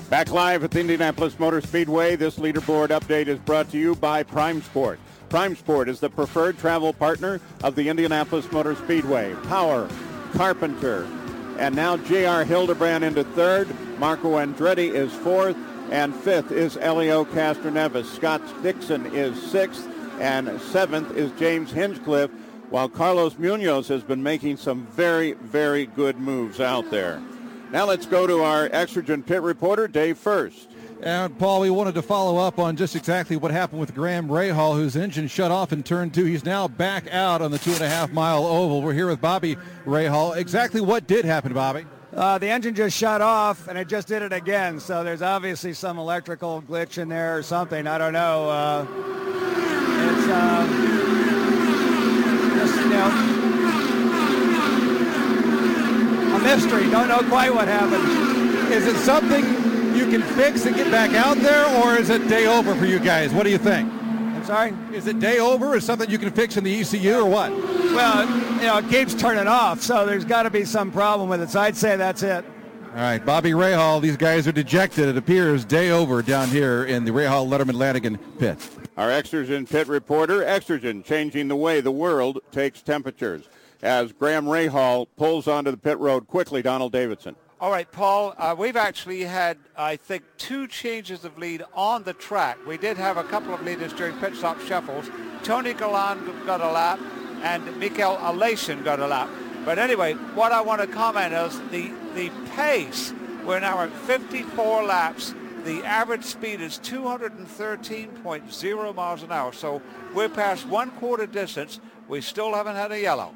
Back live at the Indianapolis Motor Speedway, this leaderboard update is brought to you by Prime Sport. Prime Sport is the preferred travel partner of the Indianapolis Motor Speedway. Power, Carpenter, and now J.R. Hildebrand into third. Marco Andretti is fourth, and fifth is Elio Castroneves. Scott Dixon is sixth, and seventh is James Hinchcliffe, while Carlos Munoz has been making some very, very good moves out there. Now let's go to our Exergen pit reporter, Dave First. And, Paul, we wanted to follow up on just exactly what happened with Graham Rahal, whose engine shut off in turn two. He's now back out on the 2.5-mile oval. We're here with Bobby Rahal. Exactly what did happen, Bobby? The engine just shut off, and it just did it again. So there's obviously some electrical glitch in there or something. I don't know. It's just, a mystery. Don't know quite what happened. Is it something you can fix and get back out there, or is it day over for you guys? What do you think? I'm sorry? Is it day over? Is something you can fix in the ECU or what? Well, it keeps turning off, so there's got to be some problem with it. So I'd say that's it. All right, Bobby Rahal, these guys are dejected. It appears day over down here in the Rahal Letterman Lanigan pit. Our Exergen pit reporter, Exergen, changing the way the world takes temperatures. As Graham Rahal pulls onto the pit road quickly, Donald Davidson. All right, Paul, we've actually had, I think, 2 changes of lead on the track. We did have a couple of leaders during pit stop shuffles. Tony Galland got a lap, and Mikael Alation got a lap. But anyway, what I want to comment is the pace. We're now at 54 laps. The average speed is 213.0 miles an hour. So we're past 1/4 distance. We still haven't had a yellow.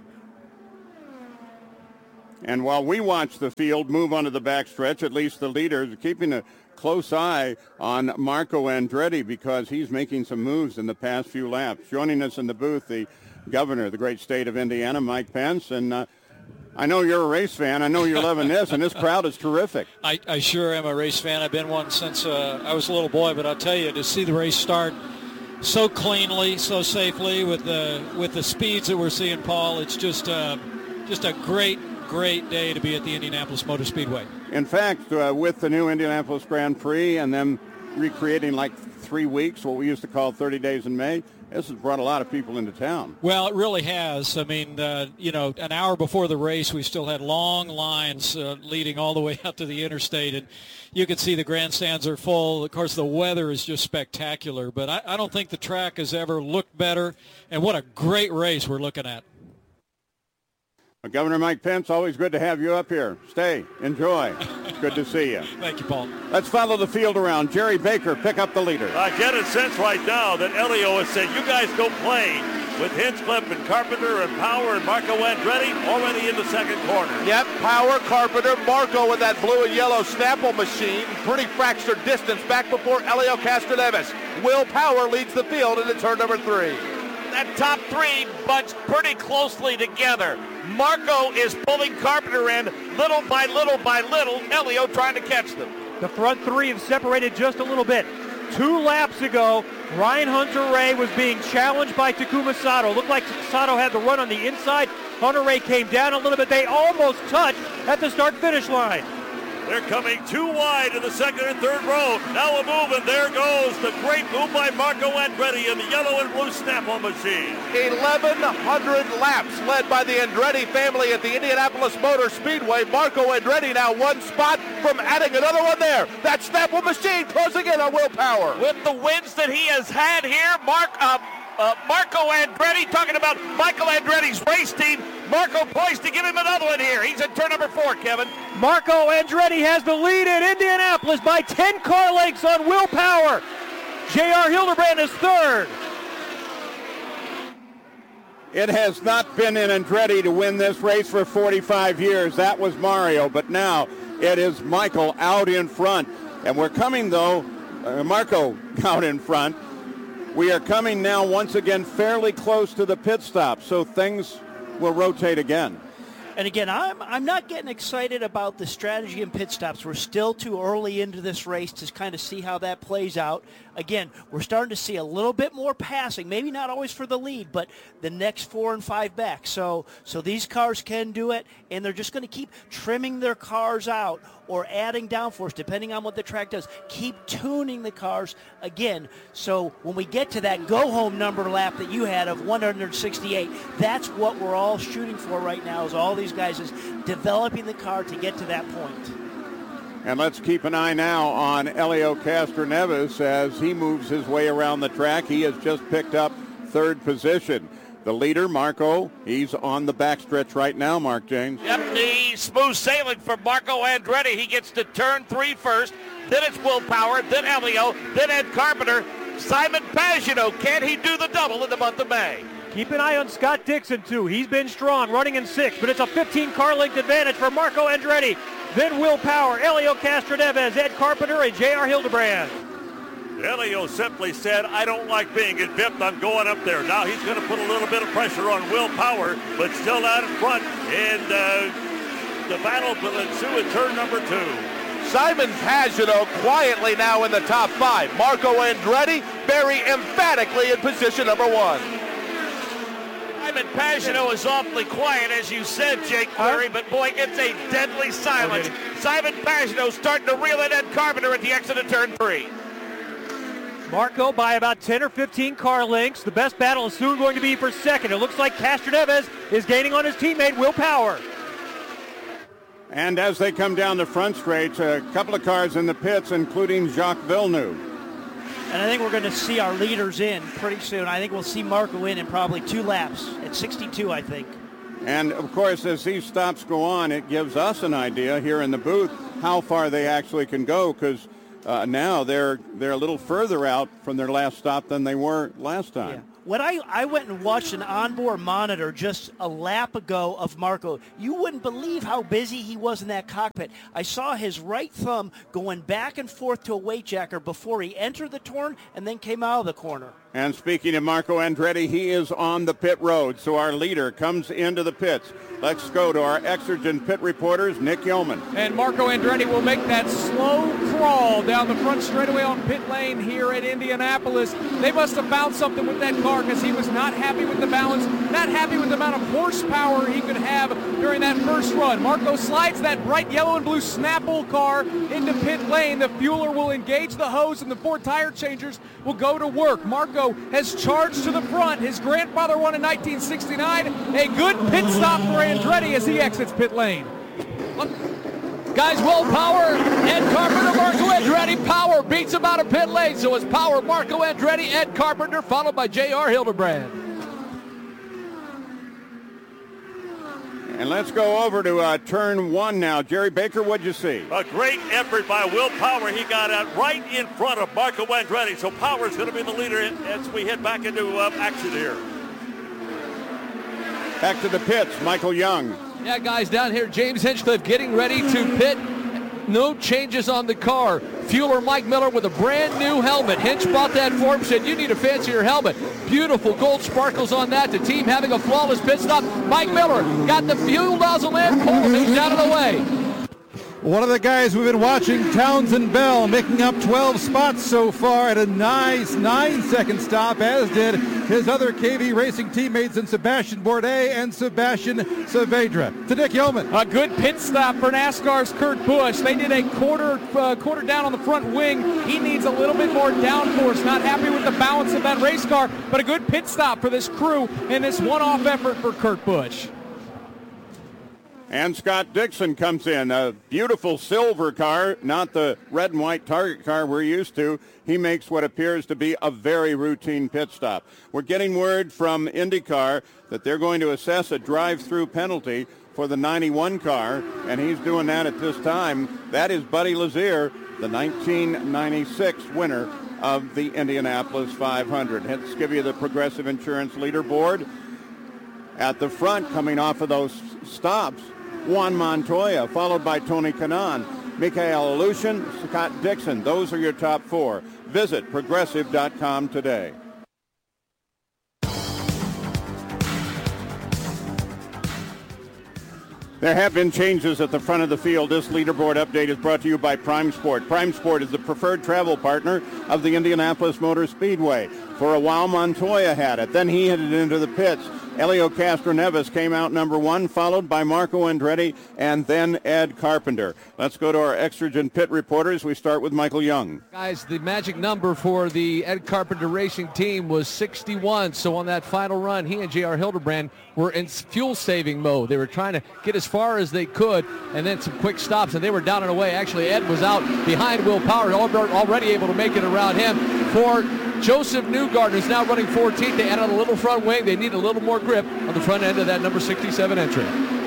And while we watch the field move onto the backstretch, at least the leaders are keeping a close eye on Marco Andretti because he's making some moves in the past few laps. Joining us in the booth, the governor of the great state of Indiana, Mike Pence. And I know you're a race fan. I know you're loving this, and this crowd is terrific. I sure am a race fan. I've been one since I was a little boy. But I'll tell you, to see the race start so cleanly, so safely, with the speeds that we're seeing, Paul, it's just a great day to be at the Indianapolis Motor Speedway. In fact, with the new Indianapolis Grand Prix and them recreating like 3 weeks, what we used to call 30 days in May, this has brought a lot of people into town. Well, it really has. I mean, an hour before the race, we still had long lines leading all the way out to the interstate, and you could see the grandstands are full. Of course, the weather is just spectacular, but I don't think the track has ever looked better, and what a great race we're looking at. Governor Mike Pence, always good to have you up here. Stay. Enjoy. Good to see you. Thank you, Paul. Let's follow the field around. Jerry Baker, pick up the leader. I get a sense right now that Elio has said, you guys go play with Hinchcliffe and Carpenter and Power and Marco Andretti already in the second corner. Yep, Power, Carpenter, Marco with that blue and yellow Snapple machine. Pretty fractured distance back before Elio Castroneves. Will Power leads the field into turn number 3. That top 3 bunched pretty closely together. Marco is pulling Carpenter in little by little by little. Elio trying to catch them. The front 3 have separated just a little bit. 2 laps ago, Ryan Hunter-Reay was being challenged by Takuma Sato. Looked like Sato had the run on the inside. Hunter-Reay came down a little bit. They almost touched at the start-finish line. They're coming too wide in the second and third row. Now a move, and there goes the great move by Marco Andretti in the yellow and blue Snap-on machine. 1,100 laps led by the Andretti family at the Indianapolis Motor Speedway. Marco Andretti now 1 spot from adding another one there. That Snap-on machine closing in on Will Power. With the wins that he has had here, Marco Andretti, talking about Michael Andretti's race team. Marco poised to give him another one here. He's at turn number 4, Kevin. Marco Andretti has the lead in Indianapolis by 10 car lengths on Will Power. J.R. Hildebrand is third. It has not been in Andretti to win this race for 45 years. That was Mario, but now it is Michael out in front. And we're coming, though, Marco out in front. We are coming now once again fairly close to the pit stop, so things will rotate again. And again, I'm not getting excited about the strategy in pit stops. We're still too early into this race to kind of see how that plays out. again, we're starting to see a little bit more passing, maybe not always for the lead, but the next 4 and 5 back. So these cars can do it, and they're just going to keep trimming their cars out or adding downforce, depending on what the track does. Keep tuning the cars again. So when we get to that go-home number lap that you had of 168, that's what we're all shooting for right now, is all these guys is developing the car to get to that point. And let's keep an eye now on Helio Castroneves as he moves his way around the track. He has just picked up 3rd position. The leader, Marco, he's on the backstretch right now, Mark James. Yep, the smooth sailing for Marco Andretti. He gets to turn 3 first. Then it's Will Power, then Helio, then Ed Carpenter. Simon Pagenaud, can he do the double in the month of May? Keep an eye on Scott Dixon, too. He's been strong, running in 6th, but it's a 15-car length advantage for Marco Andretti. Then Will Power, Helio Castroneves, Ed Carpenter, and J.R. Hildebrand. Helio simply said, I don't like being in 5th. I'm going up there. Now he's going to put a little bit of pressure on Will Power, but still out in front. And the battle will ensue in turn number 2. Simon Pagenaud quietly now in the top 5. Marco Andretti very emphatically in position number 1. Simon Pagenaud is awfully quiet, as you said, Jake Query, but boy, it's a deadly silence. Simon Pagenaud starting to reel in Ed Carpenter at the exit of turn 3. Marco by about 10 or 15 car lengths. The best battle is soon going to be for 2nd. It looks like Castroneves is gaining on his teammate, Will Power. And as they come down the front straight, a couple of cars in the pits, including Jacques Villeneuve. And I think we're going to see our leaders in pretty soon. I think we'll see Marco in probably 2 laps at 62, I think. And, of course, as these stops go on, it gives us an idea here in the booth how far they actually can go, because now they're a little further out from their last stop than they were last time. Yeah. When I went and watched an onboard monitor just a lap ago of Marco, you wouldn't believe how busy he was in that cockpit. I saw his right thumb going back and forth to a weight jacker before he entered the turn and then came out of the corner. And speaking of Marco Andretti, he is on the pit road, so our leader comes into the pits. Let's go to our Exergen pit reporters, Nick Yeoman. And Marco Andretti will make that slow crawl down the front straightaway on pit lane here at Indianapolis. They must have found something with that car because he was not happy with the balance, not happy with the amount of horsepower he could have during that first run. Marco slides that bright yellow and blue Snapple car into pit lane. The fueler will engage the hose and the 4 tire changers will go to work. Marco has charged to the front. His grandfather won in 1969. A good pit stop for Andretti as he exits pit lane. Look. Guys, Will Power, Ed Carpenter, Marco Andretti. Power beats him out of pit lane. So it's Power, Marco Andretti, Ed Carpenter, followed by J.R. Hildebrand. And let's go over to turn 1 now. Jerry Baker, what'd you see? A great effort by Will Power. He got out right in front of Marco Andretti. So Power's going to be the leader as we head back into action here. Back to the pits, Michael Young. Yeah, guys, down here, James Hinchcliffe getting ready to pit. No changes on the car. Fueler Mike Miller with a brand new helmet. Hinch bought that for him, said you need a fancier helmet. Beautiful gold sparkles on that. The team having a flawless pit stop. Mike Miller got the fuel nozzle in, pulled him out of the way. One of the guys we've been watching, Townsend Bell, making up 12 spots so far at a nice 9-second stop, as did his other KV Racing teammates in Sebastian Bourdais and Sebastian Saavedra. To Nick Yeoman. A good pit stop for NASCAR's Kurt Busch. They did a quarter down on the front wing. He needs a little bit more downforce. Not happy with the balance of that race car, but a good pit stop for this crew in this one-off effort for Kurt Busch. And Scott Dixon comes in, a beautiful silver car, not the red and white Target car we're used to. He makes what appears to be a very routine pit stop. We're getting word from IndyCar that they're going to assess a drive-through penalty for the 91 car, and he's doing that at this time. That is Buddy Lazier, the 1996 winner of the Indianapolis 500. Let's give you the Progressive Insurance leaderboard. At the front, coming off of those stops, Juan Montoya, followed by Tony Kanaan, Mikhail Alushin, Scott Dixon. Those are your top 4. Visit Progressive.com today. There have been changes at the front of the field. This leaderboard update is brought to you by Prime Sport. Prime Sport is the preferred travel partner of the Indianapolis Motor Speedway. For a while, Montoya had it. Then he headed into the pits. Helio Castroneves came out number 1, followed by Marco Andretti and then Ed Carpenter. Let's go to our Exergen pit reporters. We start with Michael Young. Guys, the magic number for the Ed Carpenter Racing team was 61. So on that final run, he and J.R. Hildebrand were in fuel-saving mode. They were trying to get as far as they could, and then some quick stops, and they were down and away. Actually, Ed was out behind Will Power, already able to make it around him. For Joseph Newgarden is now running 14th. They added a little front wing. They need a little more grip on the front end of that number 67 entry.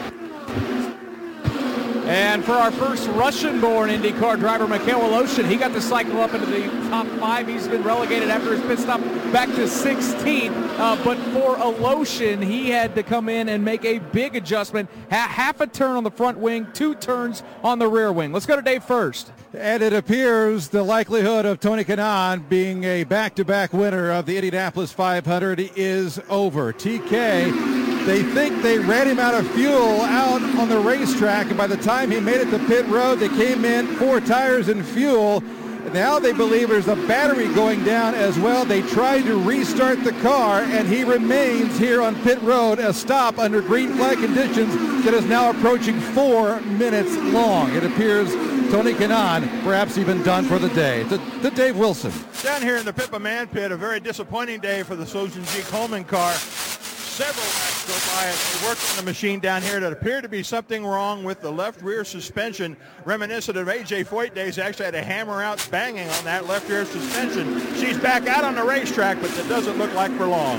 And for our first Russian-born IndyCar driver, Mikhail Aleshin, he got to cycle up into the top 5. He's been relegated after his pit stop back to 16th. But for Aleshin, he had to come in and make a big adjustment. Half a turn on the front wing, 2 turns on the rear wing. Let's go to Dave first. And it appears the likelihood of Tony Kanaan being a back-to-back winner of the Indianapolis 500 is over. TK, they think they ran him out of fuel out on the racetrack, and by the time he made it to pit road, they came in 4 tires and fuel. Now they believe there's a battery going down as well. They tried to restart the car, and he remains here on pit road, a stop under green flag conditions that is now approaching 4 minutes long. It appears Tony Kanaan perhaps even done for the day. To Dave Wilson. Down here in the Pippa Man pit, a very disappointing day for the Sojan G. Coleman car. Several laps go by as they work on the machine down here. That appeared to be something wrong with the left rear suspension, reminiscent of A.J. Foyt days. Actually had to hammer out banging on that left rear suspension. She's back out on the racetrack, but it doesn't look like for long.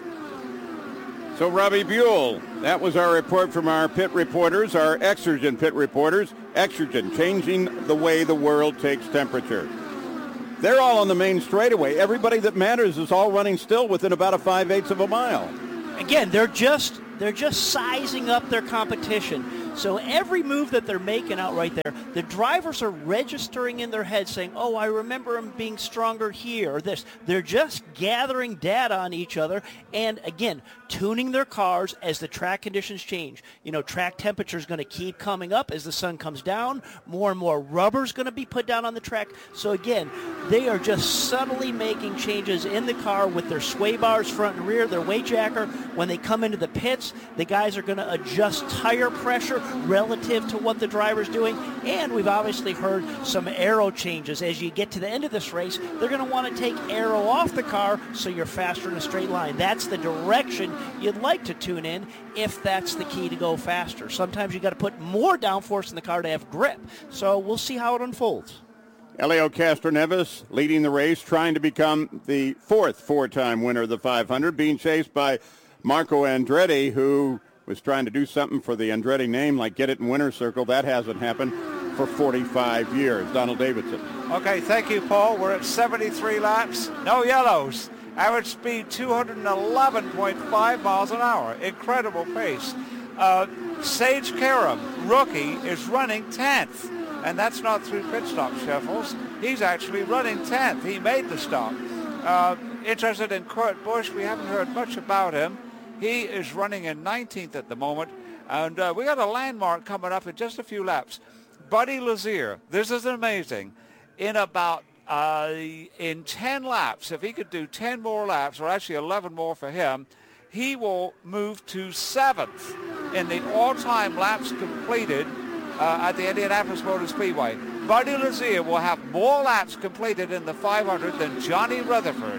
So Robbie Buell, that was our report from our pit reporters, our Exergen pit reporters. Exergen, changing the way the world takes temperature. They're all on the main straightaway. Everybody that matters is all running still within about a 5/8 of a mile. Again, they're just sizing up their competition. So every move that they're making out right there, the drivers are registering in their head saying, oh, I remember him being stronger here or this. They're just gathering data on each other and, again, tuning their cars as the track conditions change. You know, track temperature is going to keep coming up as the sun comes down. More and more rubber is going to be put down on the track. So, again, they are just subtly making changes in the car with their sway bars front and rear, their weight jacker. When they come into the pits, the guys are going to adjust tire pressure relative to what the driver's doing. And we've obviously heard some aero changes. As you get to the end of this race, they're going to want to take aero off the car so you're faster in a straight line. That's the direction you'd like to tune in if that's the key to go faster. Sometimes you got to put more downforce in the car to have grip. So we'll see how it unfolds. Helio Castroneves leading the race, trying to become the 4th four-time winner of the 500, being chased by Marco Andretti, who was trying to do something for the Andretti name, like get it in winner's circle. That hasn't happened for 45 years. Donald Davidson. Okay, thank you, Paul. We're at 73 laps. No yellows. Average speed 211.5 miles an hour. Incredible pace. Sage Karam, rookie, is running 10th. And that's not through pit stop shuffles. He's actually running 10th. He made the stop. Interested in Kurt Busch. We haven't heard much about him. He is running in 19th at the moment. And we got a landmark coming up in just a few laps. Buddy Lazier, this is amazing. In about in 10 laps, if he could do 10 more laps, or actually 11 more for him, he will move to 7th in the all-time laps completed at the Indianapolis Motor Speedway. Buddy Lazier will have more laps completed in the 500 than Johnny Rutherford.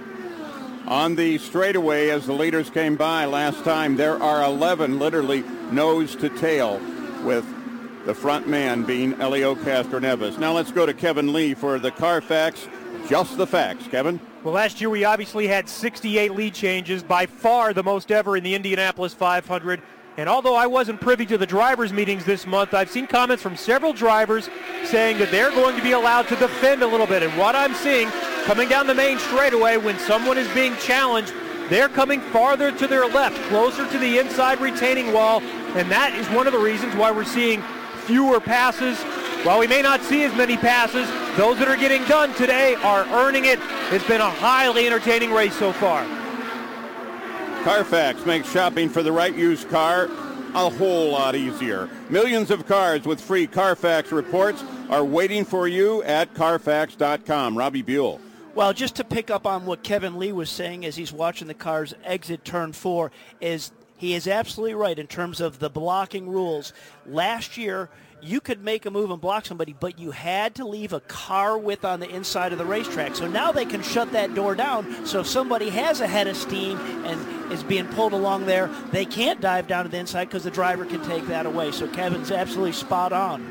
On the straightaway, as the leaders came by last time, there are 11 literally nose to tail, with the front man being Helio Castroneves. Now let's go to Kevin Lee for the Carfax. Just the facts, Kevin. Well, last year we obviously had 68 lead changes, by far the most ever in the Indianapolis 500. And although I wasn't privy to the drivers' meetings this month, I've seen comments from several drivers saying that they're going to be allowed to defend a little bit. And what I'm seeing coming down the main straightaway, when someone is being challenged, they're coming farther to their left, closer to the inside retaining wall. And that is one of the reasons why we're seeing fewer passes. While we may not see as many passes, those that are getting done today are earning it. It's been a highly entertaining race so far. Carfax makes shopping for the right used car a whole lot easier. Millions of cars with free Carfax reports are waiting for you at Carfax.com. Robbie Buell. Well, just to pick up on what Kevin Lee was saying as he's watching the cars exit turn 4, is he is absolutely right in terms of the blocking rules. Last year, you could make a move and block somebody, but you had to leave a car width on the inside of the racetrack. So now they can shut that door down. So if somebody has a head of steam and is being pulled along there, they can't dive down to the inside because the driver can take that away. So Kevin's absolutely spot on.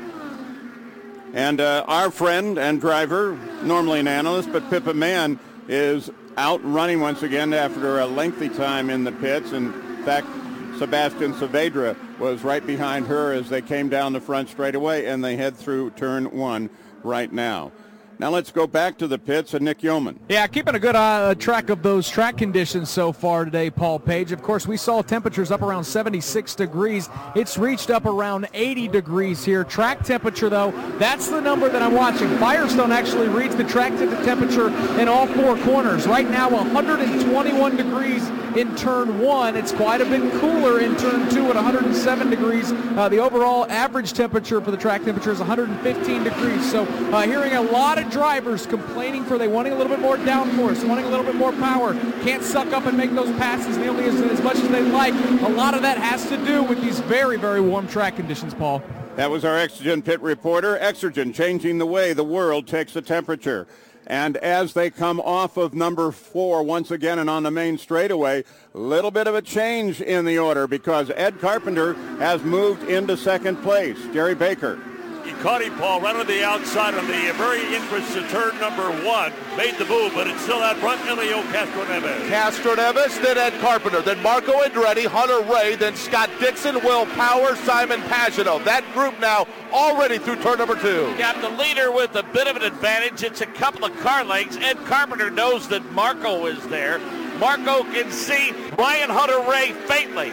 And our friend and driver, normally an analyst, but Pippa Mann is out running once again after a lengthy time in the pits. In fact, Sebastian Saavedra was right behind her as they came down the front straightaway, and they head through turn 1 right now. Now let's go back to the pits and Nick Yeoman. Yeah, keeping a good track of those track conditions so far today, Paul Page. Of course, we saw temperatures up around 76 degrees. It's reached up around 80 degrees here. Track temperature, though, that's the number that I'm watching. Firestone actually reads the track temperature in all 4 corners. Right now, 121 degrees in turn 1. It's quite a bit cooler in turn 2 at 107 degrees. The overall average temperature for the track temperature is 115 degrees. So hearing a lot of drivers complaining for wanting a little bit more downforce, wanting a little bit more power, can't suck up and make those passes nearly as much as they'd like. A lot of that has to do with these very, very warm track conditions, Paul. That was our Exergen pit reporter. Exergen, changing the way the world takes the temperature. And as they come off of number 4 once again and on the main straightaway, a little bit of a change in the order because Ed Carpenter has moved into second place. Jerry Baker. He caught him, Paul, right on the outside on the very entrance to turn number 1. Made the move, but it's still out front, Elio Castroneves. Castroneves, then Ed Carpenter, then Marco Andretti, Hunter Ray, then Scott Dixon, Will Power, Simon Pagenaud. That group now already through turn number 2. Got the leader with a bit of an advantage. It's a couple of car lengths. Ed Carpenter knows that Marco is there. Marco can see Ryan Hunter-Ray faintly.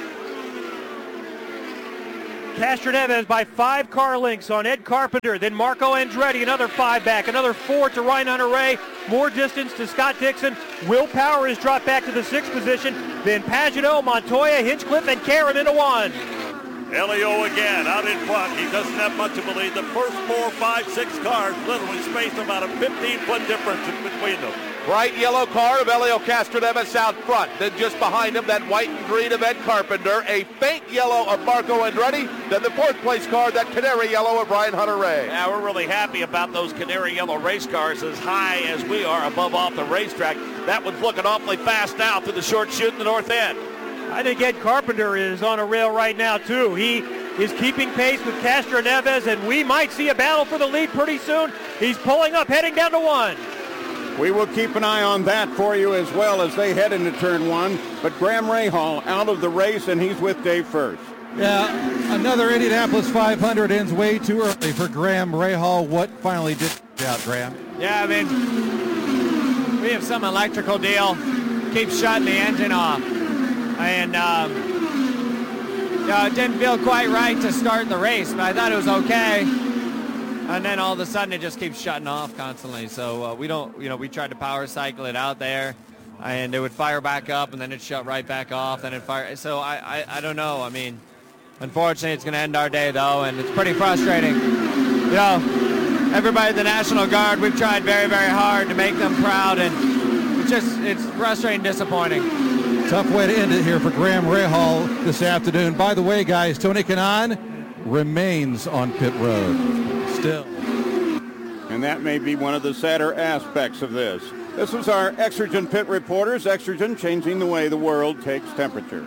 Castroneves by 5 car lengths on Ed Carpenter, then Marco Andretti, another 5 back, another 4 to Ryan Hunter-Ray, more distance to Scott Dixon. Will Power is dropped back to the 6th position, then Pagenaud, Montoya, Hinchcliffe, and Caron into 1. Elio again out in front. He doesn't have much of a lead. The first 4, 5, 6 cars literally spaced about a 15-foot difference between them. Bright yellow car of Elio Castroneves out front. Then just behind him, that white and green of Ed Carpenter. A faint yellow of Marco Andretti. Then the 4th place car, that canary yellow of Ryan Hunter-Ray. Yeah, we're really happy about those canary yellow race cars as high as we are above off the racetrack. That one's looking awfully fast now through the short chute in the north end. I think Ed Carpenter is on a rail right now, too. He is keeping pace with Castroneves, and we might see a battle for the lead pretty soon. He's pulling up, heading down to 1. We will keep an eye on that for you as well as they head into turn 1. But Graham Rahal out of the race, and he's with Dave First. Yeah, another Indianapolis 500 ends way too early for Graham Rahal. What finally did out, Graham? Yeah, I mean, we have some electrical deal. Keeps shutting the engine off. And it didn't feel quite right to start the race, but I thought it was okay. And then all of a sudden it just keeps shutting off constantly. So we tried to power cycle it out there, and it would fire back up, and then it shut right back off. Then it fire. So I don't know. I mean, unfortunately, it's going to end our day though, and it's pretty frustrating. You know, everybody at the National Guard, we've tried very, very hard to make them proud, and it's frustrating, disappointing. Tough way to end it here for Graham Rahal this afternoon. By the way, guys, Tony Kanaan remains on pit road still. And that may be one of the sadder aspects of this. This was our Exergen pit reporters. Exergen, changing the way the world takes temperature.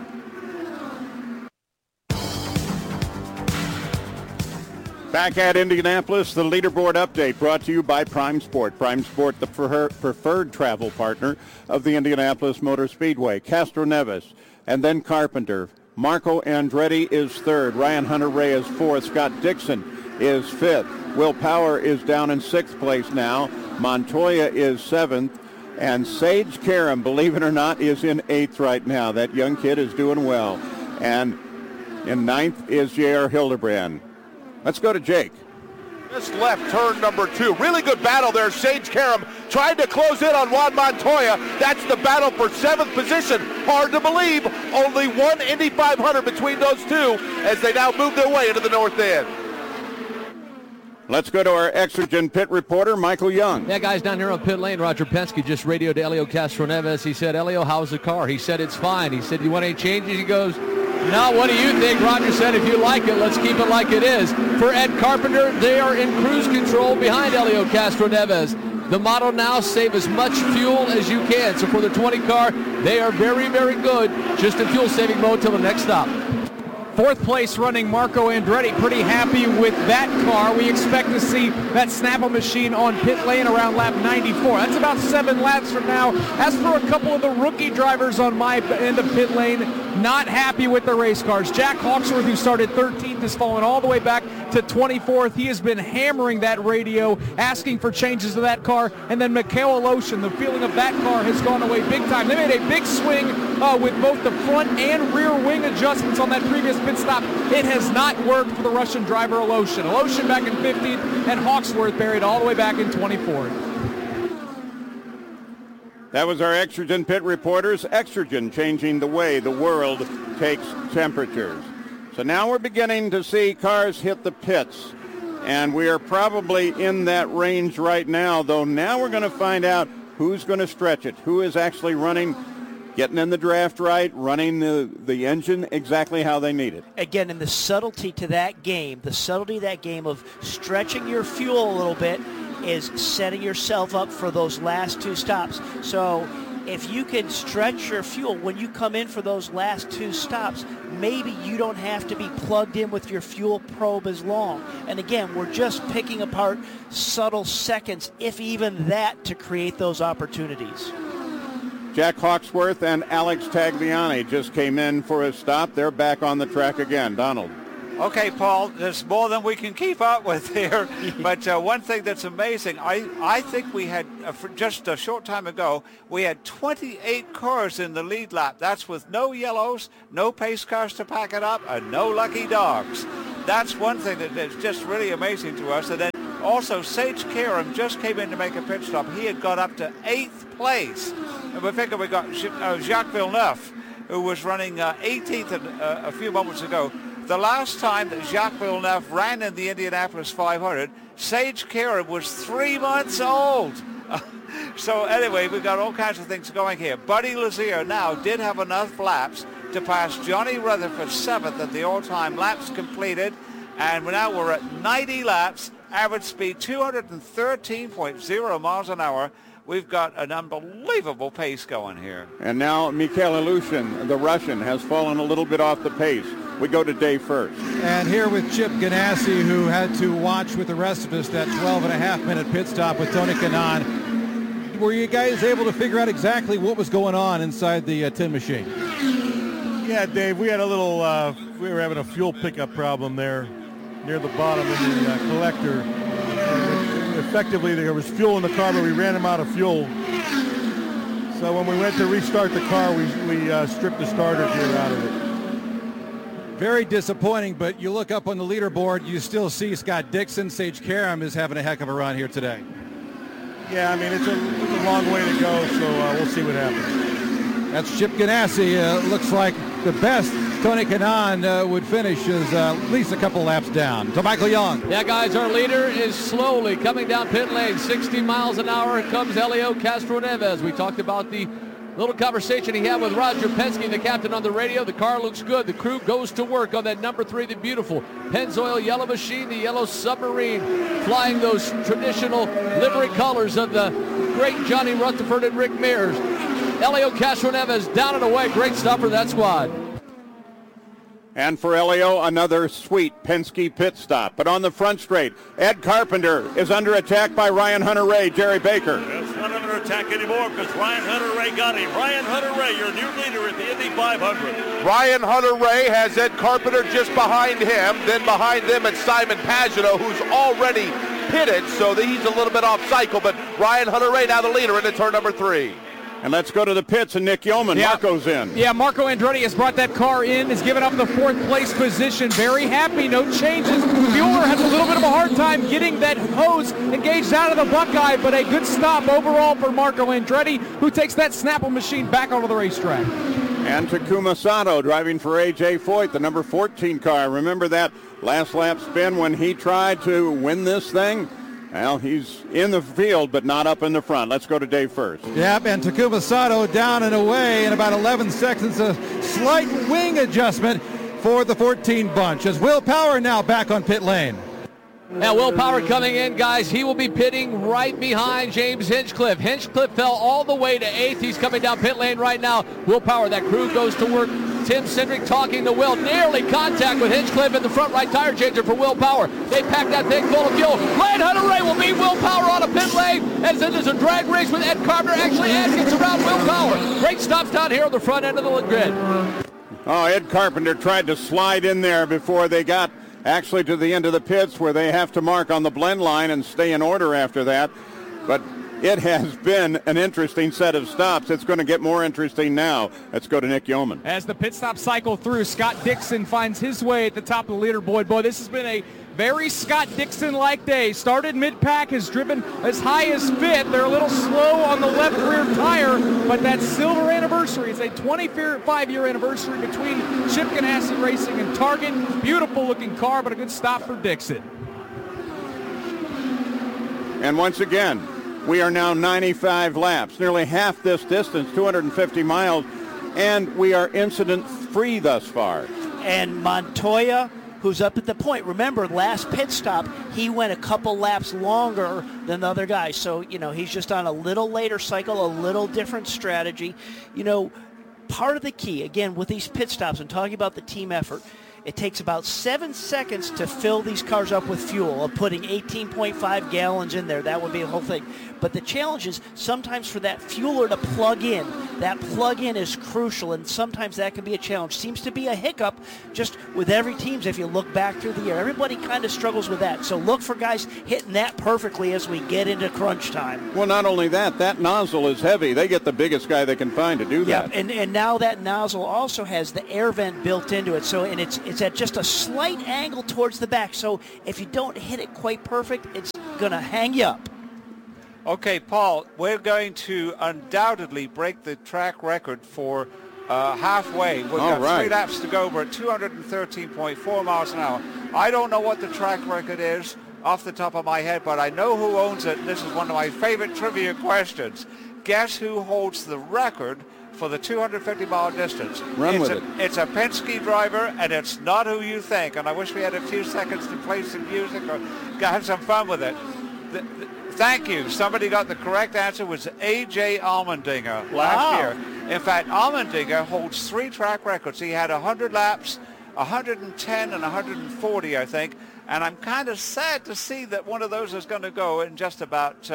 Back at Indianapolis, the leaderboard update brought to you by Prime Sport. Prime Sport, the preferred travel partner of the Indianapolis Motor Speedway. Castroneves, and then Carpenter. Marco Andretti is 3rd. Ryan Hunter-Ray is 4th. Scott Dixon is 5th. Will Power is down in 6th place now. Montoya is 7th. And Sage Karam, believe it or not, is in 8th right now. That young kid is doing well. And in 9th is J.R. Hildebrand. Let's go to Jake. Just left turn number 2. Really good battle there. Sage Karam trying to close in on Juan Montoya. That's the battle for 7th position. Hard to believe. Only one Indy 500 between those two as they now move their way into the north end. Let's go to our Exergen pit reporter, Michael Young. Yeah, guys, down here on pit lane, Roger Penske just radioed Helio Castroneves. He said, Helio, how's the car? He said, it's fine. He said, you want any changes? He goes, no, what do you think? Roger said, if you like it, let's keep it like it is. For Ed Carpenter, they are in cruise control behind Helio Castroneves. The motto now, save as much fuel as you can. So for the 20 car, they are very, very good. Just in fuel-saving mode till the next stop. 4th place running Marco Andretti, pretty happy with that car. We expect to see that Snapple machine on pit lane around lap 94. That's about 7 laps from now. As for a couple of the rookie drivers on my end of pit lane, not happy with the race cars. Jack Hawksworth, who started 13th, has fallen all the way back to 24th. He has been hammering that radio, asking for changes to that car. And then Mikhail Aleshin, the feeling of that car has gone away big time. They made a big swing with both the front and rear wing adjustments on that previous pit stop. It has not worked for the Russian driver Aleshin. Aleshin back in 15th and Hawksworth buried all the way back in 24th. That was our Exergen pit reporters. Exergen, changing the way the world takes temperatures. So now we're beginning to see cars hit the pits. And we are probably in that range right now, though now we're going to find out who's going to stretch it, who is actually running, getting in the draft right, running the engine exactly how they need it. Again, in the subtlety to that game, of stretching your fuel a little bit is setting yourself up for those last 2 stops. So if you can stretch your fuel when you come in for those last 2 stops, maybe you don't have to be plugged in with your fuel probe as long. And again, we're just picking apart subtle seconds, if even that, to create those opportunities. Jack Hawksworth and Alex Tagliani just came in for a stop. They're back on the track again. Donald. Okay, Paul, there's more than we can keep up with here. But one thing that's amazing, I think we had, just a short time ago, we had 28 cars in the lead lap. That's with no yellows, no pace cars to pack it up, and no lucky dogs. That's one thing that's just really amazing to us. And then also, Sage Karam just came in to make a pit stop. He had got up to 8th place. And we figure we got Jacques Villeneuve, who was running 18th a few moments ago. The last time that Jacques Villeneuve ran in the Indianapolis 500, Sage Karam was 3 months old. So anyway, we've got all kinds of things going here. Buddy Lazier now did have enough laps to pass Johnny Rutherford 7th at the all-time laps completed. And now we're at 90 laps, average speed 213.0 miles an hour. We've got an unbelievable pace going here. And now Mikhail Aleshin, the Russian, has fallen a little bit off the pace. We go to Dave first. And here with Chip Ganassi, who had to watch with the rest of us that 12.5-minute pit stop with Tony Kanaan. Were you guys able to figure out exactly what was going on inside the tin machine? Yeah, Dave, we had a little, we were having a fuel pickup problem there near the bottom of the collector. Effectively, there was fuel in the car, but we ran out of fuel. So when we went to restart the car, we stripped the starter gear out of it. Very disappointing, but you look up on the leaderboard, you still see Scott Dixon. Sage Karam is having a heck of a run here today. Yeah, I mean, it's a long way to go, so we'll see what happens. That's Chip Ganassi. Looks like the best Tony Kanaan would finish is at least a couple laps down. To Michael Young. Yeah, guys, our leader is slowly coming down pit lane. 60 miles an hour comes Helio Castroneves. We talked about the little conversation he had with Roger Penske, the captain, on the radio. The car looks good. The crew goes to work on that number 3, the beautiful Pennzoil yellow machine, the yellow submarine, flying those traditional livery colors of the great Johnny Rutherford and Rick Mears. Helio Castroneves down and away. Great stuff for that squad. And for Helio, another sweet Penske pit stop. But on the front straight, Ed Carpenter is under attack by Ryan Hunter-Reay, Jerry Baker. It's not under attack anymore because Ryan Hunter-Reay got him. Ryan Hunter-Reay, your new leader at the Indy 500. Ryan Hunter-Reay has Ed Carpenter just behind him. Then behind them it's Simon Pagenaud, who's already pitted, so he's a little bit off cycle. But Ryan Hunter-Reay now the leader into turn number 3. And let's go to the pits, and Nick Yeoman. Yeah. Marco's in. Yeah, Marco Andretti has brought that car in, has given up the 4th place position. Very happy, no changes. Bueller has a little bit of a hard time getting that hose engaged out of the Buckeye, but a good stop overall for Marco Andretti, who takes that Snapple machine back onto the racetrack. And Takuma Sato driving for A.J. Foyt, the number 14 car. Remember that last lap spin when he tried to win this thing? Well, he's in the field, but not up in the front. Let's go to Dave first. Yep, and Takuma Sato down and away in about 11 seconds. A slight wing adjustment for the 14 bunch as Will Power now back on pit lane. Now Will Power coming in, guys. He will be pitting right behind James Hinchcliffe. Hinchcliffe fell all the way to 8th. He's coming down pit lane right now. Will Power, that crew goes to work. Tim Cindric talking to Will. Nearly contact with Hinchcliffe in the front right tire changer for Will Power. They pack that thing full of fuel. Ryan Hunter-Reay will meet Will Power on a pit lane as there's a drag race with Ed Carpenter. Actually, Ed gets around Will Power. Great stops down here on the front end of the grid. Oh, Ed Carpenter tried to slide in there before they got actually to the end of the pits, where they have to mark on the blend line and stay in order after that. But it has been an interesting set of stops. It's going to get more interesting now. Let's go to Nick Yeoman. As the pit stop cycle through, Scott Dixon finds his way at the top of the leaderboard. Boy, this has been a very Scott Dixon-like day. Started mid-pack, has driven as high as 5th. They're a little slow on the left rear tire, but that silver anniversary is a 25-year anniversary between Chip Ganassi Racing and Target. Beautiful-looking car, but a good stop for Dixon. And once again, we are now 95 laps, nearly half this distance, 250 miles, and we are incident-free thus far. And Montoya, who's up at the point. Remember, last pit stop, he went a couple laps longer than the other guy. So, he's just on a little later cycle, a little different strategy. Part of the key, again, with these pit stops and talking about the team effort, it takes about 7 seconds to fill these cars up with fuel, of putting 18.5 gallons in there. That would be the whole thing. But the challenge is sometimes for that fueler to plug in. That plug-in is crucial, and sometimes that can be a challenge. Seems to be a hiccup just with every team if you look back through the year. Everybody kind of struggles with that. So look for guys hitting that perfectly as we get into crunch time. Well, not only that nozzle is heavy. They get the biggest guy they can find to do that. Yeah, and now that nozzle also has the air vent built into it. So, and it's at just a slight angle towards the back. So if you don't hit it quite perfect, it's going to hang you up. Okay, Paul, we're going to undoubtedly break the track record for halfway. We've got 3 laps to go. We're at 213.4 miles an hour. I don't know what the track record is off the top of my head, but I know who owns it. This is one of my favorite trivia questions. Guess who holds the record for the 250-mile distance? It's a Penske driver, and it's not who you think. And I wish we had a few seconds to play some music or have some fun with it. Thank you. Somebody got the correct answer. It was A.J. Allmendinger last year. In fact, Allmendinger holds 3 track records. He had 100 laps, 110 and 140, I think. And I'm kind of sad to see that one of those is going to go in just about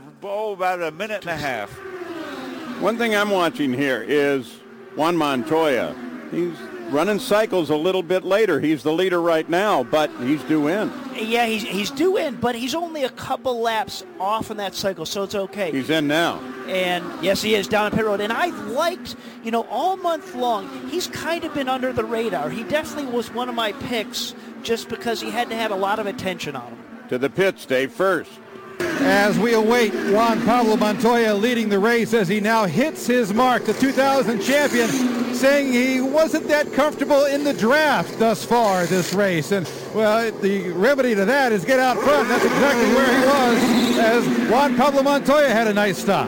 a minute and a half. One thing I'm watching here is Juan Montoya. He's running cycles a little bit later. He's the leader right now, but he's due in. Yeah, he's due in, but he's only a couple laps off in that cycle, so it's okay. He's in now. And yes, he is down at pit road. And I've liked, all month long, he's kind of been under the radar. He definitely was one of my picks just because he hadn't had a lot of attention on him. To the pits, Dave first. As we await Juan Pablo Montoya leading the race as he now hits his mark, the 2000 champion, saying he wasn't that comfortable in the draft thus far this race. And, well, the remedy to that is get out front. That's exactly where he was as Juan Pablo Montoya had a nice stop.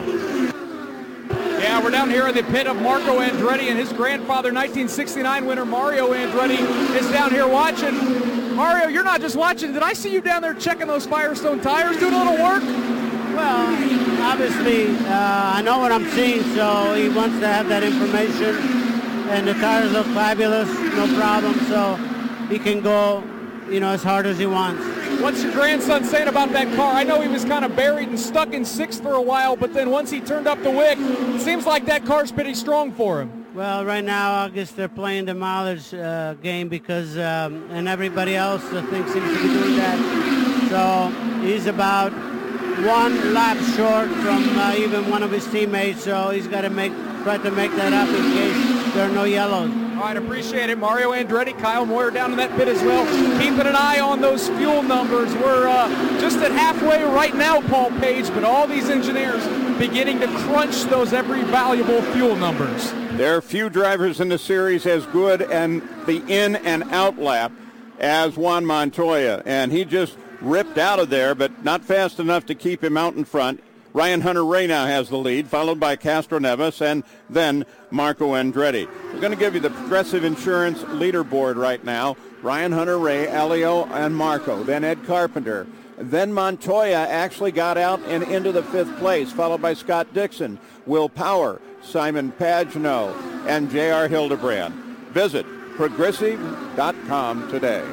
Yeah, we're down here in the pit of Marco Andretti, and his grandfather, 1969 winner Mario Andretti, is down here watching. Mario, you're not just watching. Did I see you down there checking those Firestone tires, doing a little work? Well, obviously, I know what I'm seeing, so he wants to have that information. And the tires look fabulous, no problem, so he can go, as hard as he wants. What's your grandson saying about that car? I know he was kind of buried and stuck in 6th for a while, but then once he turned up the wick, it seems like that car's pretty strong for him. Well, right now, I guess they're playing the mileage game because, and everybody else I think seems to be doing that. So he's about 1 lap short from even one of his teammates, so he's got to try to make that up in case there are no yellows. All right, appreciate it. Mario Andretti, Kyle Moyer down in that pit as well. Keeping an eye on those fuel numbers. We're just at halfway right now, Paul Page, but all these engineers beginning to crunch those every valuable fuel numbers. There are few drivers in the series as good and the in and out lap as Juan Montoya, and he just ripped out of there, but not fast enough to keep him out in front. Ryan Hunter-Reay now has the lead, followed by Castro Neves and then Marco Andretti. We're going to give you the Progressive Insurance leaderboard right now. Ryan Hunter-Reay, Elio, and Marco. Then Ed Carpenter. Then Montoya actually got out and into the 5th place, followed by Scott Dixon, Will Power, Simon Pagenaud, and J.R. Hildebrand. Visit progressive.com today.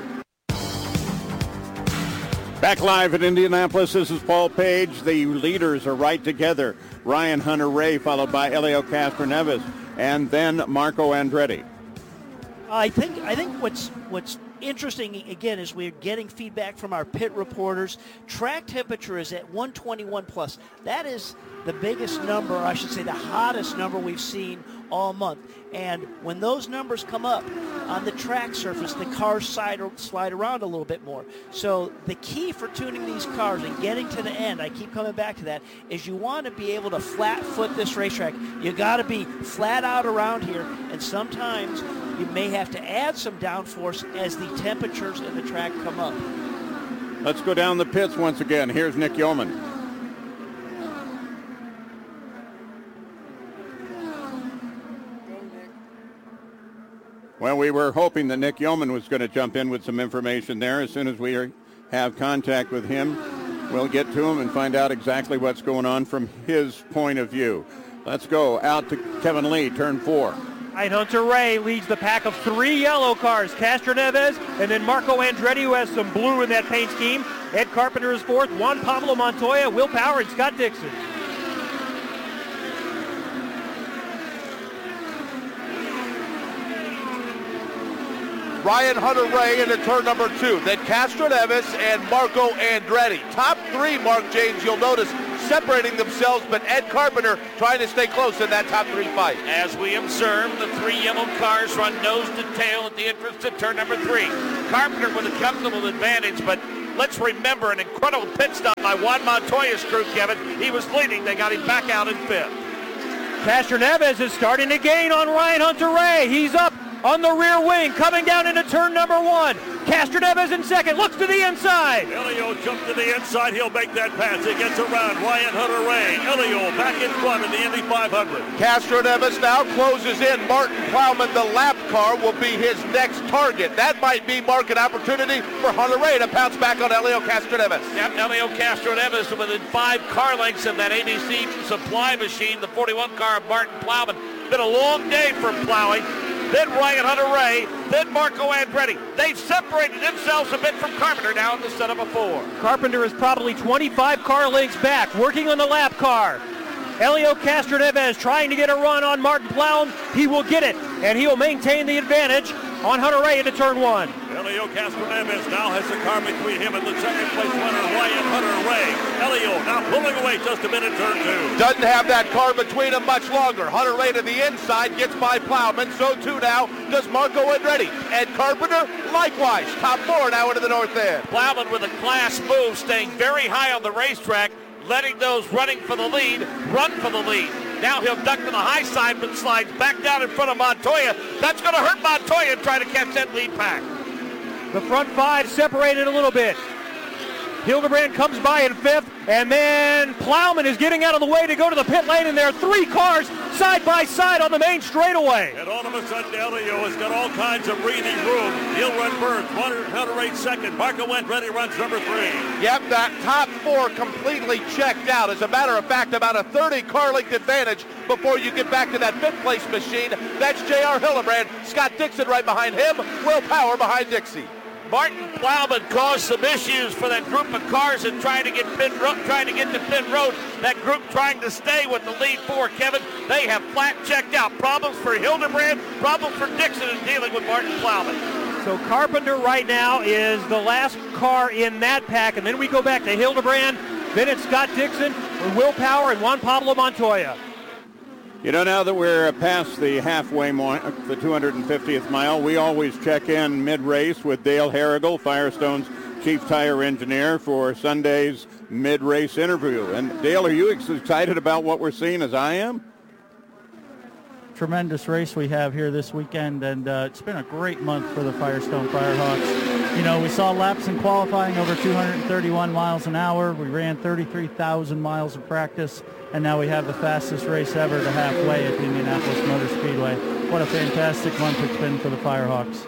Back live at Indianapolis, this is Paul Page. The leaders are right together. Ryan Hunter-Reay, followed by Elio Castroneves, and then Marco Andretti. I think what's interesting, again, is we're getting feedback from our pit reporters. Track temperature is at 121 plus. That is the biggest number, I should say the hottest number we've seen all month. And when those numbers come up on the track surface, the cars slide around a little bit more. So the key for tuning these cars and getting to the end, I keep coming back to that, is you want to be able to flat foot this racetrack. You got to be flat out around here, and sometimes you may have to add some downforce as the temperatures in the track come up. Let's go down the pits once again. Here's Nick Yeoman. Well, we were hoping that Nick Yeoman was going to jump in with some information there. As soon as we have contact with him, we'll get to him and find out exactly what's going on from his point of view. Let's go out to Kevin Lee, turn 4. Ryan Hunter-Reay leads the pack of 3 yellow cars. Castroneves and then Marco Andretti, who has some blue in that paint scheme. Ed Carpenter is 4th. Juan Pablo Montoya, Will Power, and Scott Dixon. Ryan Hunter-Reay into turn number 2. Then Castroneves and Marco Andretti. Top 3, Mark James, you'll notice, separating themselves, but Ed Carpenter trying to stay close in that top 3 fight. As we observe, the 3 yellow cars run nose to tail at the entrance to turn number 3. Carpenter with a comfortable advantage, but let's remember an incredible pit stop by Juan Montoya's crew, Kevin. He was leading. They got him back out in 5th. Castroneves is starting to gain on Ryan Hunter-Reay. He's up on the rear wing, coming down into turn number 1. Castroneves in 2nd, looks to the inside. Elio jumped to the inside. He'll make that pass. He gets around Ryan Hunter-Reay. Elio back in front in the Indy 500. Castroneves now closes in. Martin Plowman, the lap car, will be his next target. That might be market opportunity for Hunter-Reay to pounce back on Elio Castroneves. Yep, Elio Castroneves within 5 car lengths of that ABC supply machine, the 41 car of Martin Plowman. Been a long day for plowing. Then Ryan Hunter-Reay, then Marco Andretti. They've separated themselves a bit from Carpenter now in the set of a 4. Carpenter is probably 25 car lengths back, working on the lap car. Elio Castroneves trying to get a run on Martin Plowman. He will get it, and he will maintain the advantage on Hunter-Reay into turn 1. Elio Castroneves now has the car between him and the second place winner, Ryan Hunter-Reay. Elio now pulling away just a bit in turn 2. Doesn't have that car between them much longer. Hunter-Reay to the inside, gets by Plowman. So too now does Marco Andretti. Ed Carpenter, likewise, top 4 now into the north end. Plowman with a class move, staying very high on the racetrack, letting those running for the lead run for the lead. Now he'll duck to the high side, but slides back down in front of Montoya. That's going to hurt Montoya trying to catch that lead pack. The front 5 separated a little bit. Hildebrand comes by in 5th, and then Plowman is getting out of the way to go to the pit lane, and there are 3 cars side by side on the main straightaway. And all of a sudden, Elio has got all kinds of breathing room. He'll run first. Hunter-Reay 2nd. Marco Andretti runs number 3. Yep, that top 4 completely checked out. As a matter of fact, about a 30 car length advantage before you get back to that 5th place machine. That's J.R. Hildebrand. Scott Dixon right behind him. Will Power behind Dixie. Martin Plowman caused some issues for that group of cars and trying to get to pit road. That group trying to stay with the lead 4, Kevin. They have flat checked out. Problems for Hildebrand, problems for Dixon in dealing with Martin Plowman. So Carpenter right now is the last car in that pack, and then we go back to Hildebrand, Then it's Scott Dixon with Will Power and Juan Pablo Montoya. You know, now that we're past the halfway mark, the 250th mile, we always check in mid-race with Dale Harrigal, Firestone's chief tire engineer, for Sunday's mid-race interview. And Dale, are you excited about what we're seeing as I am? Tremendous race we have here this weekend, and it's been a great month for the Firestone Firehawks. You know, we saw laps in qualifying over 231 miles an hour. We ran 33,000 miles of practice, and now we have the fastest race ever to halfway at the Indianapolis Motor Speedway. What a fantastic month it's been for the Firehawks.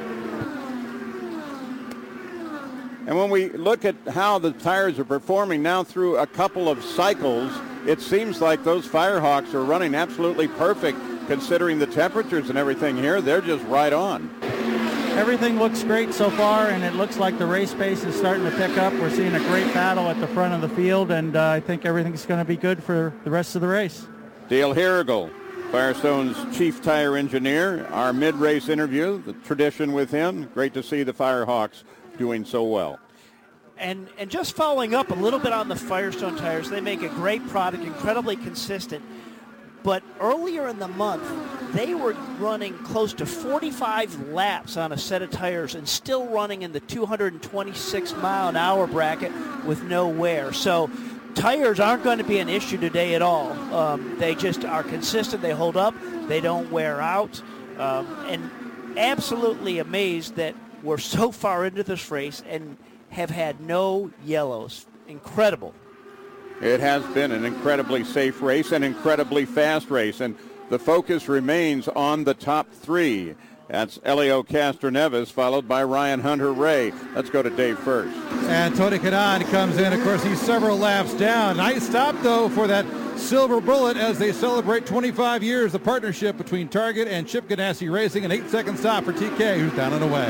And when we look at how the tires are performing now through a couple of cycles, it seems like those Firehawks are running absolutely perfect considering the temperatures and everything here. They're just right on. Everything looks great so far, and it looks like the race pace is starting to pick up. We're seeing a great battle at the front of the field, and I think everything's going to be good for the rest of the race. Dale Harrigal, Firestone's chief tire engineer, our mid-race interview, the tradition with him. Great to see the Firehawks doing so well. And just following up a little bit on the Firestone tires, they make a great product, incredibly consistent. But earlier in the month, they were running close to 45 laps on a set of tires and still running in the 226-mile-an-hour bracket with no wear. So tires aren't going to be an issue today at all. They just are consistent. They hold up. They don't wear out. And absolutely amazed that we're so far into this race and have had no yellows. Incredible. It has been an incredibly safe race, an incredibly fast race, and the focus remains on the top three. That's Elio Castroneves, followed by Ryan Hunter-Reay. Let's go to Dave first. And Tony Kanaan comes in. Of course, he's several laps down. Nice stop, though, for that silver bullet as they celebrate 25 years of partnership between Target and Chip Ganassi Racing. An 8-second stop for TK, who's down and away.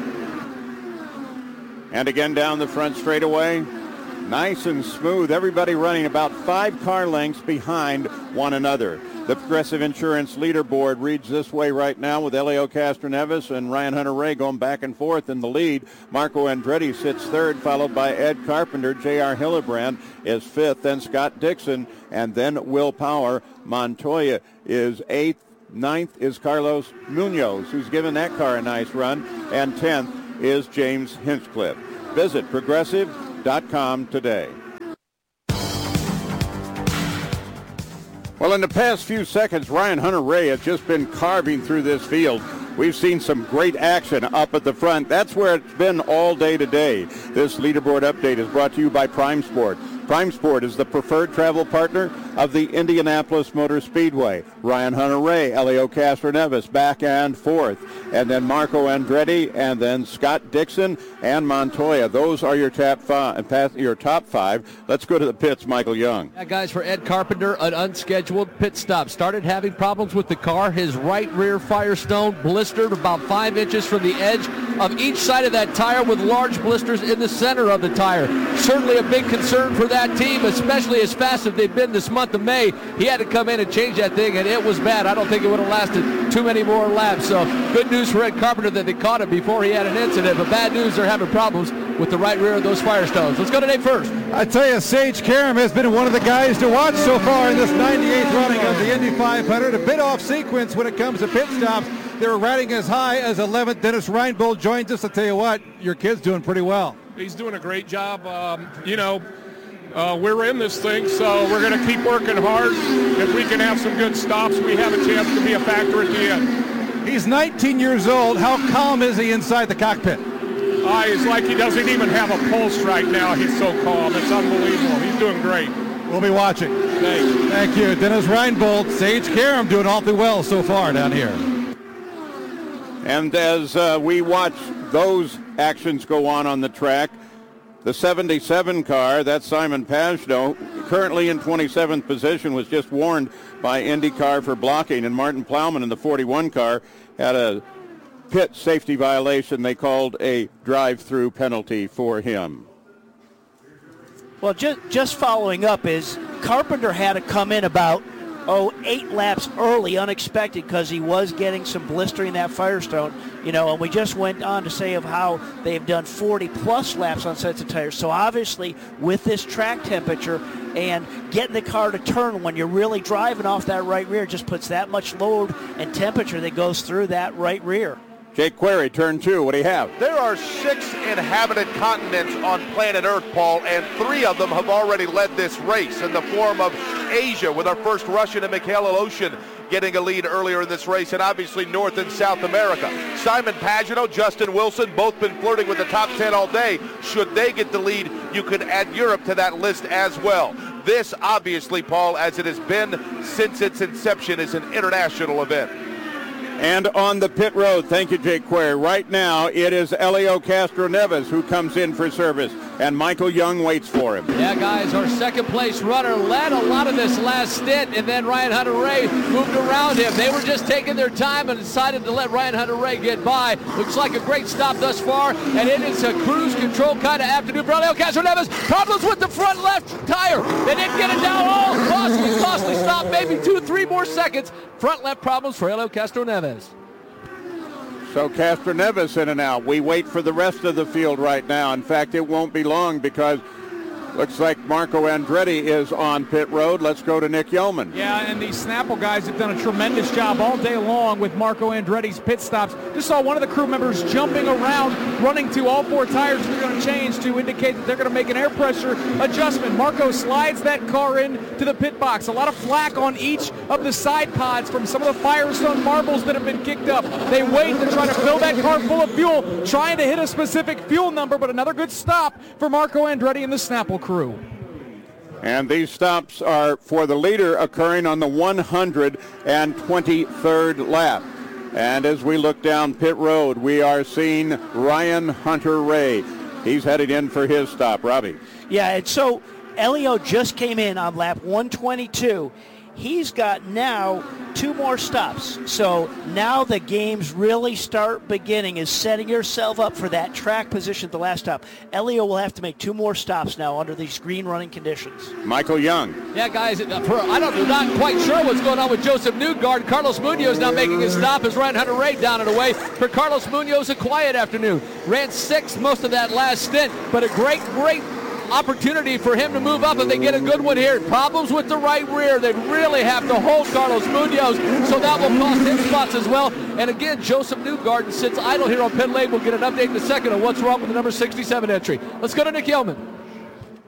And again down the front straightaway. Nice and smooth. Everybody running about 5 car lengths behind one another. The Progressive Insurance leaderboard reads this way right now with Elio Castroneves and Ryan Hunter-Reay going back and forth in the lead. Marco Andretti sits third, followed by Ed Carpenter. J.R. Hillebrand is fifth, then Scott Dixon, and then Will Power. Montoya is eighth. Ninth is Carlos Munoz, who's given that car a nice run. And 10th is James Hinchcliffe. Visit Progressive.com today. Well, in the past few seconds, Ryan Hunter-Reay has just been carving through this field. We've seen some great action up at the front. That's where it's been all day today. This leaderboard update is brought to you by Prime Sport. Prime Sport is the preferred travel partner of the Indianapolis Motor Speedway. Ryan Hunter-Reay, Elio Castroneves back and forth. And then Marco Andretti, and then Scott Dixon and Montoya. Those are your top five. Let's go to the pits, Michael Young. Yeah, guys, for Ed Carpenter, an unscheduled pit stop. Started having problems with the car. His right rear Firestone blistered about 5 inches from the edge of each side of that tire with large blisters in the center of the tire. Certainly a big concern for that team, especially as fast as they've been this month of May. He had to come in and change that thing, and it was bad. I don't think it would have lasted too many more laps. So good news for Ed Carpenter that they caught him before he had an incident, but bad news they're having problems with the right rear of those Firestones. Let's go to Dave first. I tell you, Sage Karam has been one of the guys to watch so far in this 98th running of the Indy 500. A bit off sequence when it comes to pit stops. They were riding as high as 11th. Dennis Reinbold joins us. I tell you what, your kid's doing pretty well. He's doing a great job. We're in this thing, so we're going to keep working hard. If we can have some good stops, we have a chance to be a factor at the end. He's 19 years old. How calm is he inside the cockpit? It's like he doesn't even have a pulse right now. He's so calm. It's unbelievable. He's doing great. We'll be watching. Thanks. Thank you. Dennis Reinbold, Sage Karam doing awfully well so far down here. And as we watch those actions go on the track, the 77 car, that's Simon Pagenaud, currently in 27th position, was just warned by IndyCar for blocking, and Martin Plowman in the 41 car had a pit safety violation. They called a drive-through penalty for him. Well, just following up is Carpenter had to come in about 8 laps early, unexpected, because he was getting some blistering that Firestone. And we just went on to say of how they've done 40-plus laps on sets of tires. So obviously, with this track temperature and getting the car to turn when you're really driving off that right rear just puts that much load and temperature that goes through that right rear. Jake Query, turn 2. What do you have? There are 6 inhabited continents on planet Earth, Paul, and 3 of them have already led this race in the form of Asia, with our first Russian and Mikhail Aleshin getting a lead earlier in this race, and obviously North and South America. Simon Pagenaud, Justin Wilson, both been flirting with the top 10 all day. Should they get the lead, you could add Europe to that list as well. This, obviously, Paul, as it has been since its inception, is an international event. And on the pit road, thank you, Jake Query. Right now, it is Helio Castroneves who comes in for service, and Michael Young waits for him. Yeah, guys, our second place runner led a lot of this last stint, and then Ryan Hunter-Reay moved around him. They were just taking their time and decided to let Ryan Hunter-Reay get by. Looks like a great stop thus far, and it is a cruise control kind of afternoon for Helio Castroneves. Problems with the front left tire. They didn't get it down. Oh, costly stop, maybe 2-3 more seconds. Front left problems for Helio Castroneves. So Castroneves in and out. We wait for the rest of the field right now. In fact, it won't be long because looks like Marco Andretti is on pit road. Let's go to Nick Yeoman. Yeah, and these Snapple guys have done a tremendous job all day long with Marco Andretti's pit stops. Just saw one of the crew members jumping around, running to all 4 tires they're going to change to indicate that they're going to make an air pressure adjustment. Marco slides that car into the pit box. A lot of flack on each of the side pods from some of the Firestone marbles that have been kicked up. They wait to try to fill that car full of fuel, trying to hit a specific fuel number, but another good stop for Marco Andretti and the Snapple crew. And these stops are for the leader occurring on the 123rd lap. And as we look down pit road, we are seeing Ryan Hunter-Reay. He's headed in for his stop. Robbie. Yeah, and so Helio just came in on lap 122. He's got now 2 more stops. So now the games really start beginning, is setting yourself up for that track position at the last stop. Helio will have to make 2 more stops now under these green running conditions. Michael Young. Yeah, guys, I'm not quite sure what's going on with Joseph Newgard. Carlos Munoz now making his stop as Ryan Hunter-Reay down and away. For Carlos Munoz, a quiet afternoon. Ran 6th most of that last stint, but a great opportunity for him to move up if they get a good one here. Problems with the right rear. They really have to hold Carlos Munoz, so that will cost him spots as well. And again, Joseph Newgarden sits idle here on pit lane. We'll get an update in a second on what's wrong with the number 67 entry. Let's go to Nick Yeoman.